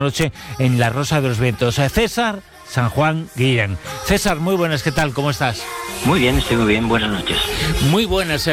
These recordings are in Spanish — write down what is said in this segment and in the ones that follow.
noche en La Rosa de los Vientos. César San Juan Guillén. César, muy buenas, ¿qué tal? ¿Cómo estás? Muy bien, estoy muy bien, buenas noches. Muy buenas,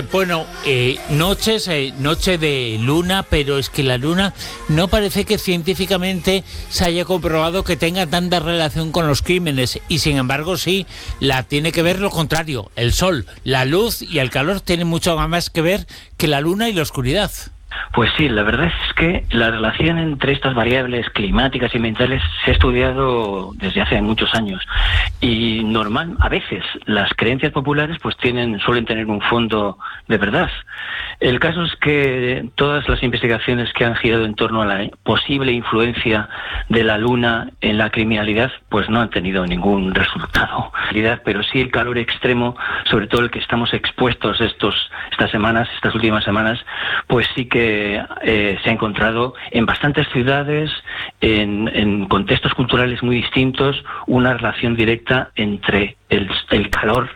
noche de luna, pero es que la luna no parece que científicamente se haya comprobado que tenga tanta relación con los crímenes, y sin embargo sí, la tiene que ver lo contrario, el sol, la luz y el calor tienen mucho más que ver que la luna y la oscuridad. Pues sí, la verdad es que la relación entre estas variables climáticas y ambientales se ha estudiado desde hace muchos años, y a veces las creencias populares pues suelen tener un fondo de verdad. El caso es que todas las investigaciones que han girado en torno a la posible influencia de la luna en la criminalidad pues no han tenido ningún resultado, pero sí el calor extremo, sobre todo el que estamos expuestos estas últimas semanas, pues sí que se ha encontrado en bastantes ciudades, en contextos culturales muy distintos, una relación directa entre el calor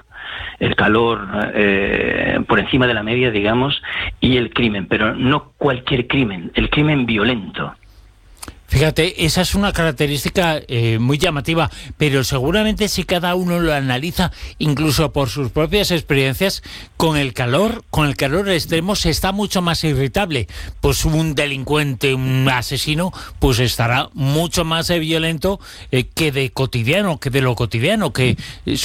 por encima de la media, digamos, y el crimen, pero no cualquier crimen, el crimen violento. Fíjate, esa es una característica muy llamativa, pero seguramente si cada uno lo analiza, incluso por sus propias experiencias, con el calor extremo se está mucho más irritable. Pues un delincuente, un asesino, pues estará mucho más violento que de lo cotidiano, que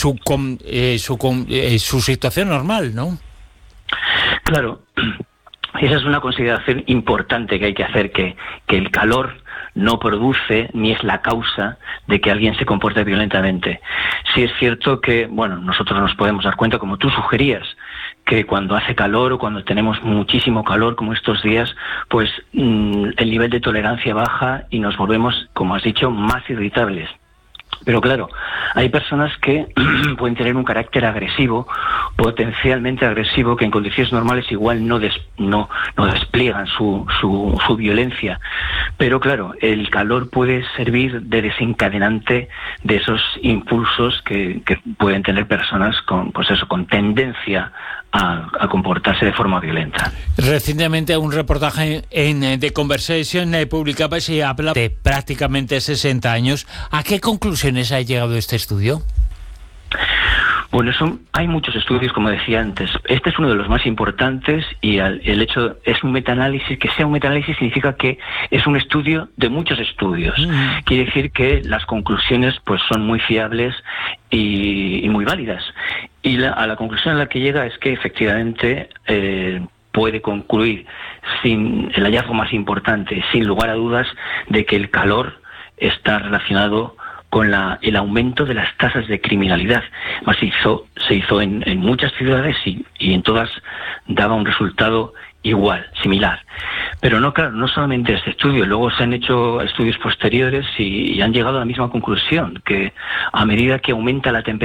su situación normal, ¿no? Claro, esa es una consideración importante que hay que hacer, que el calor no produce ni es la causa de que alguien se comporte violentamente. Sí es cierto que, nosotros nos podemos dar cuenta, como tú sugerías, que cuando hace calor o cuando tenemos muchísimo calor, como estos días, pues el nivel de tolerancia baja y nos volvemos, como has dicho, más irritables. Pero claro, hay personas que pueden tener un carácter agresivo, potencialmente agresivo, que en condiciones normales igual no despliegan su violencia. Pero claro, el calor puede servir de desencadenante de esos impulsos que pueden tener personas con tendencia a comportarse de forma violenta. Recientemente un reportaje en The Conversation publicaba y habla de prácticamente 60 años. ¿A qué conclusiones ha llegado este estudio? Bueno, hay muchos estudios, como decía antes. Este es uno de los más importantes, y el hecho es un metaanálisis. Que sea un metaanálisis significa que es un estudio de muchos estudios. Quiere decir que las conclusiones pues son muy fiables y muy válidas. Y a la conclusión a la que llega es que efectivamente puede concluir, sin el hallazgo más importante, sin lugar a dudas, de que el calor está relacionado con el aumento de las tasas de criminalidad. Más se hizo en muchas ciudades y en todas daba un resultado similar. Pero no solamente este estudio, luego se han hecho estudios posteriores y han llegado a la misma conclusión, que a medida que aumenta la temperatura